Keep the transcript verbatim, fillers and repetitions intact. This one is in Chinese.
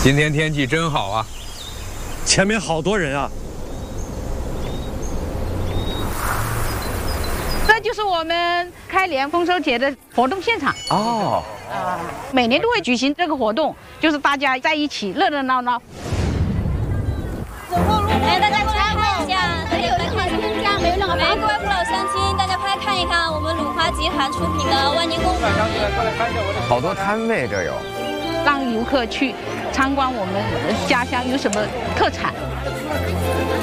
今天天气真好啊， 前面好多人啊。 这就是我们开年丰收节的活动现场哦。 啊，每年都会举行这个活动，就是大家在一起热热闹闹。 来，大家过来看一下，大家来看一下，没有那个来，各位父老乡亲，大家快来看一看我们鲁华集团出品的万年贡。 好多摊位这有， 让游客去参观我们家乡有什么特产。